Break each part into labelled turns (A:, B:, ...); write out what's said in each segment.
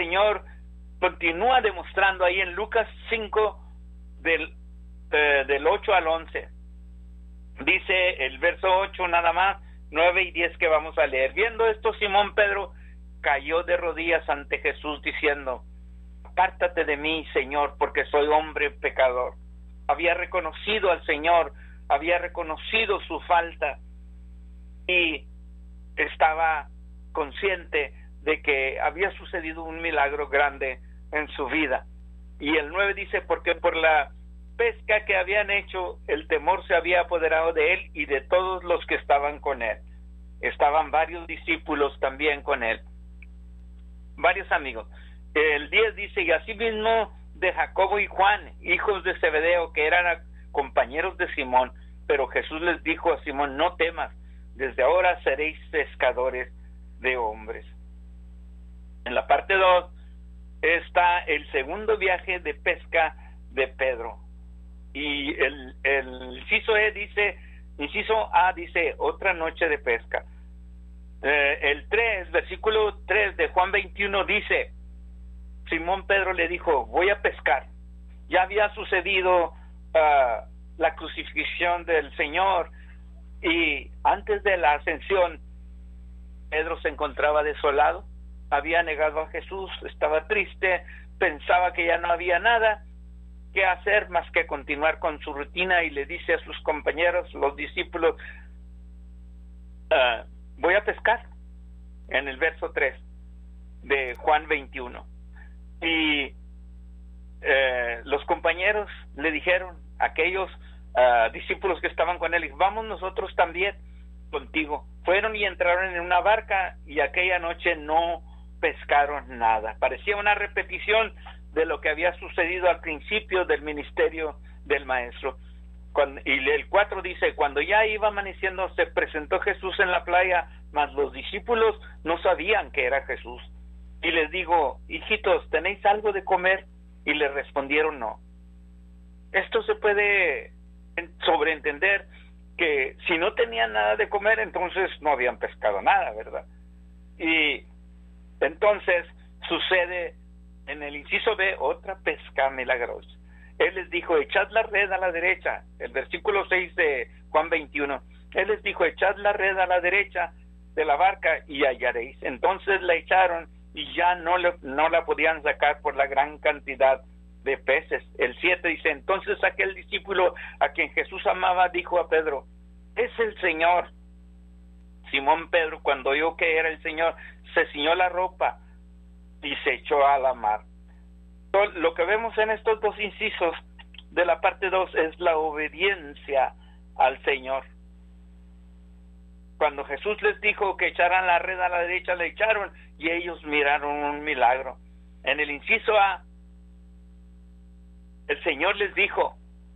A: Señor continúa demostrando ahí en Lucas 5 del 8 al 11. Dice el verso 8 nada más, 9 y 10 que vamos a leer. Viendo esto, Simón Pedro cayó de rodillas ante Jesús diciendo: apártate de mí, Señor, porque soy hombre pecador. Había reconocido al Señor, había reconocido su falta y estaba consciente de que había sucedido un milagro grande en su vida. Y el 9 dice: porque por la pesca que habían hecho, el temor se había apoderado de él y de todos los que estaban con él. Estaban varios discípulos también con él, varios amigos. El 10 dice: y asimismo de Jacobo y Juan, hijos de Zebedeo, que eran compañeros de Simón. Pero Jesús les dijo a Simón: no temas, desde ahora seréis pescadores de hombres. En la parte 2 está el segundo viaje de pesca de Pedro. Y el inciso A dice otra noche de pesca. El 3, versículo 3 de Juan 21 dice: Simón Pedro le dijo: voy a pescar. Ya había sucedido la crucifixión del Señor, y antes de la ascensión Pedro se encontraba desolado, había negado a Jesús, estaba triste, pensaba que ya no había nada que hacer más que continuar con su rutina, y le dice a sus compañeros, los discípulos: voy a pescar, en el verso 3 de Juan 21. Y los compañeros le dijeron, aquellos discípulos que estaban con él: vamos nosotros también contigo. Fueron y entraron en una barca, y aquella noche no pescaron nada. Parecía una repetición de lo que había sucedido al principio del ministerio del maestro. Y el 4 dice: cuando ya iba amaneciendo, se presentó Jesús en la playa, mas los discípulos no sabían que era Jesús. Y les digo: hijitos, ¿tenéis algo de comer? Y le respondieron: no. Esto se puede sobreentender que si no tenían nada de comer, entonces no habían pescado nada, ¿verdad? Y entonces sucede en el inciso B otra pesca milagrosa. Él les dijo: echad la red a la derecha. El versículo 6 de Juan 21. Él les dijo: echad la red a la derecha de la barca y hallaréis. Entonces la echaron y ya no la podían sacar por la gran cantidad de peces. El 7 dice: entonces aquel discípulo a quien Jesús amaba dijo a Pedro: es el Señor. Simón Pedro, cuando oyó que era el Señor, se ciñó la ropa y se echó a la mar. Lo que vemos en estos dos incisos de la parte 2 es la obediencia al Señor. Cuando Jesús les dijo que echaran la red a la derecha, la echaron y ellos miraron un milagro. En el inciso A, el Señor les dijo,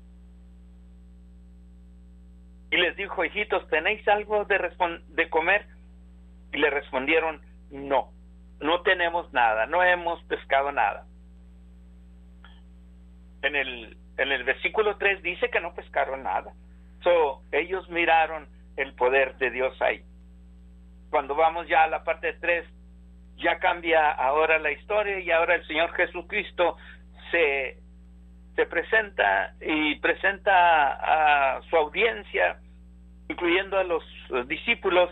A: y les dijo: hijitos, ¿tenéis algo de comer? Y le respondieron: no, no tenemos nada, no hemos pescado nada. En el versículo 3 dice que no pescaron nada. Ellos miraron el poder de Dios ahí. Cuando vamos ya a la parte 3, ya cambia ahora la historia, y ahora el Señor Jesucristo se presenta y presenta a su audiencia, incluyendo a los discípulos,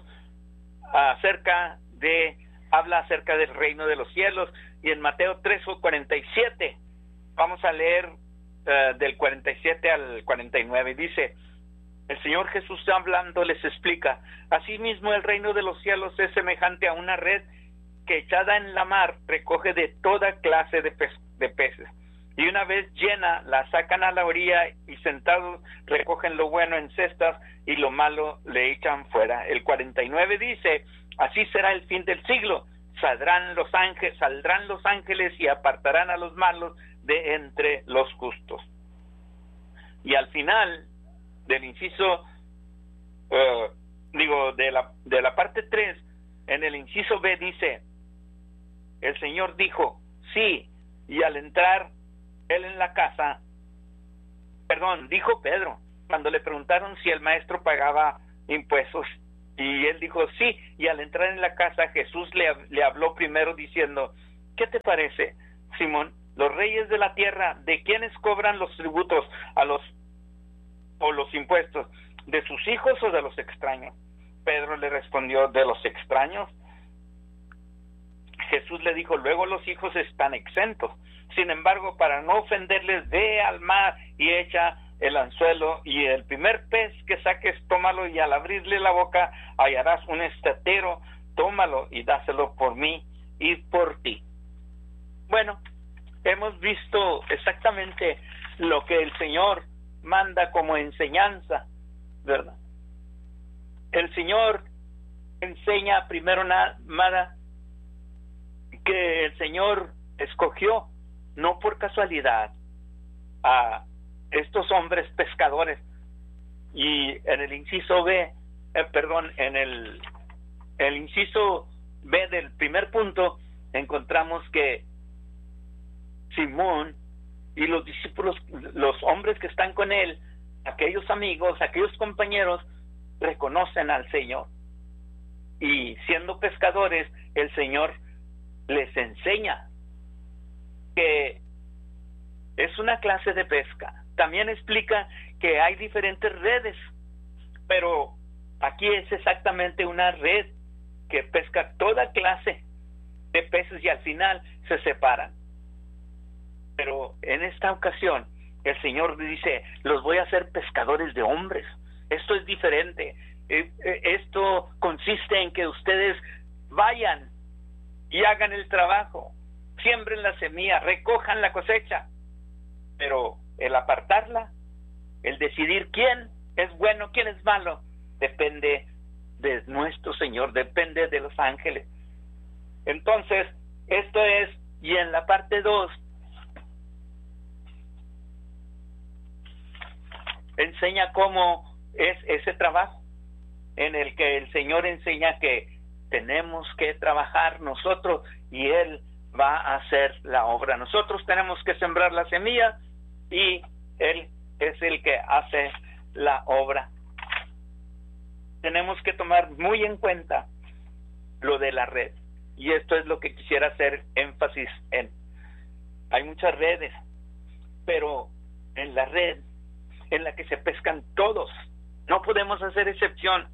A: habla acerca del reino de los cielos. Y en Mateo 3:47 vamos a leer del 47 al 49. Dice: el Señor Jesús, hablando, les explica: asimismo el reino de los cielos es semejante a una red que, echada en la mar, recoge de toda clase de peces, y una vez llena la sacan a la orilla, y sentados recogen lo bueno en cestas y lo malo le echan fuera. El 49 dice: así será el fin del siglo. Saldrán los ángeles y apartarán a los malos de entre los justos. Y al final del inciso, de la parte 3, en el inciso B dice: el Señor dijo: sí, y al entrar él en la casa, dijo Pedro, cuando le preguntaron si el maestro pagaba impuestos, y él dijo: sí, y al entrar en la casa Jesús le habló primero diciendo: ¿Qué te parece, Simón? Los reyes de la tierra, ¿de quiénes cobran los tributos o los impuestos? ¿De sus hijos o de los extraños? Pedro le respondió, de los extraños. Jesús le dijo, luego los hijos están exentos. Sin embargo, para no ofenderles, ve al mar y echa el anzuelo, y el primer pez que saques, tómalo, y al abrirle la boca hallarás un estatero, tómalo y dáselo por mí y por ti. Bueno, hemos visto exactamente lo que el Señor manda como enseñanza, ¿verdad? El Señor enseña primero nada que el Señor escogió, no por casualidad, a estos hombres pescadores. Y en el inciso B, en el inciso B del primer punto, encontramos que Simón y los discípulos, los hombres que están con él, aquellos amigos, aquellos compañeros, reconocen al Señor. Y siendo pescadores, el Señor les enseña que es una clase de pesca. También explica que hay diferentes redes, pero aquí es exactamente una red que pesca toda clase de peces y al final se separan. Pero en esta ocasión el Señor dice, los voy a hacer pescadores de hombres. Esto es diferente. Esto consiste en que ustedes vayan y hagan el trabajo, siembren la semilla, recojan la cosecha, pero el apartarla, el decidir quién es bueno, quién es malo, depende de nuestro Señor, depende de los ángeles. Entonces, esto es, y en la parte 2, enseña cómo es ese trabajo, en el que el Señor enseña que tenemos que trabajar nosotros y Él va a hacer la obra. Nosotros tenemos que sembrar la semilla y Él es el que hace la obra. Tenemos que tomar muy en cuenta lo de la red, y esto es lo que quisiera hacer énfasis en. Hay muchas redes, pero en la red en la que se pescan todos, no podemos hacer excepción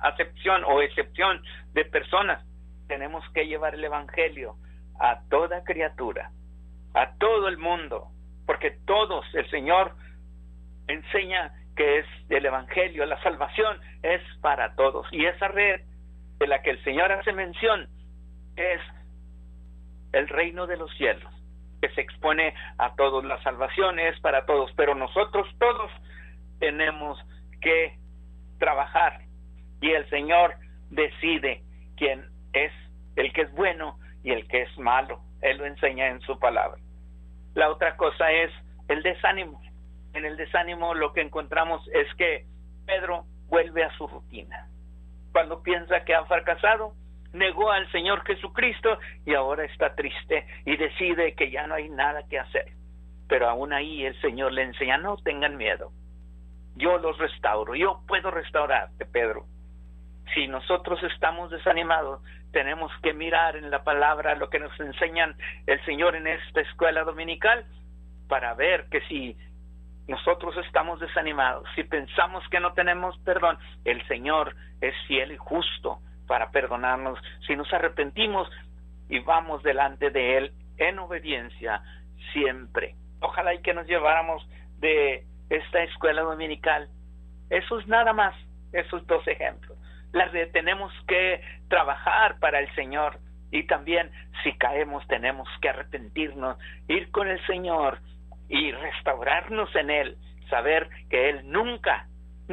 A: de personas. Tenemos que llevar el evangelio a toda criatura, a todo el mundo, porque todos, el Señor enseña que es el evangelio, la salvación es para todos. Y esa red de la que el Señor hace mención es el reino de los cielos, que se expone a todos. La salvación es para todos, pero nosotros todos tenemos que trabajar, y el Señor decide quién es el que es bueno y el que es malo. Él lo enseña en su palabra. La otra cosa es el desánimo. En el desánimo lo que encontramos es que Pedro vuelve a su rutina. Cuando piensa que ha fracasado, negó al Señor Jesucristo y ahora está triste y decide que ya no hay nada que hacer. Pero aún ahí el Señor le enseña, no tengan miedo, yo los restauro, yo puedo restaurarte, Pedro. Si nosotros estamos desanimados, tenemos que mirar en la palabra lo que nos enseñan el Señor en esta escuela dominical, para ver que si nosotros estamos desanimados, si pensamos que no tenemos perdón, el Señor es fiel y justo para perdonarnos si nos arrepentimos y vamos delante de Él en obediencia siempre. Ojalá y que nos lleváramos de esta escuela dominical esos nada más, esos 2 ejemplos. Tenemos que trabajar para el Señor, y también si caemos tenemos que arrepentirnos, ir con el Señor y restaurarnos en Él, saber que Él nunca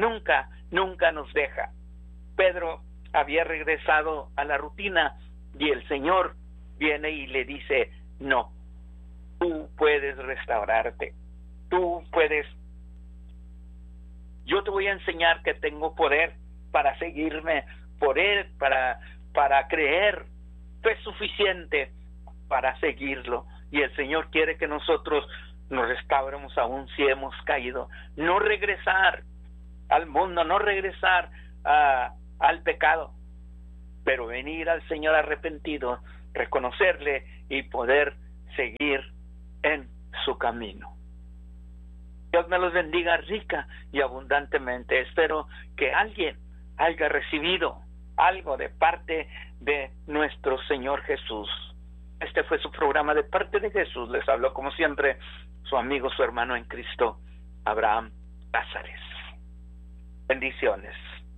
A: nos deja. Pedro había regresado a la rutina y el Señor viene y le dice, no, tú puedes restaurarte, tú puedes. Yo te voy a enseñar que tengo poder para seguirme, poder para creer, es suficiente para seguirlo. Y el Señor quiere que nosotros nos restauremos aún si hemos caído, no regresar al mundo, no regresar al pecado, pero venir al Señor arrepentido, reconocerle y poder seguir en su camino. Dios me los bendiga rica y abundantemente. Espero que alguien haya recibido algo de parte de nuestro Señor Jesús. Este fue su programa De Parte de Jesús. Les habló como siempre su amigo, su hermano en Cristo, Abraham Cázares. Bendiciones.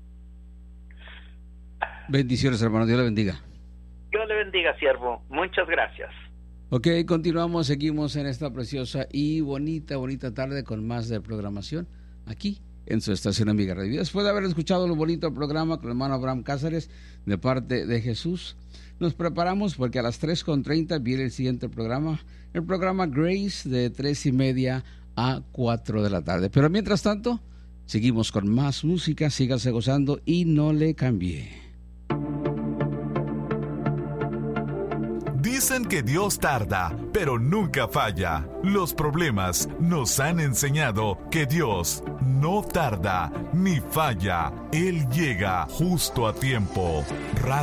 B: Bendiciones, hermano. Dios le bendiga.
A: Dios le bendiga, siervo. Muchas gracias.
B: Ok, continuamos, seguimos en esta preciosa y bonita tarde con más de programación aquí en su estación amiga Radio Vida. Después de haber escuchado el bonito programa con el hermano Abraham Cázares De Parte de Jesús, nos preparamos porque a las 3:30 viene el siguiente programa, el programa Grace, de 3:30 a 4 de la tarde. Pero mientras tanto, seguimos con más música, sígase gozando y no le cambie.
C: Dicen que Dios tarda, pero nunca falla. Los problemas nos han enseñado que Dios no tarda ni falla. Él llega justo a tiempo.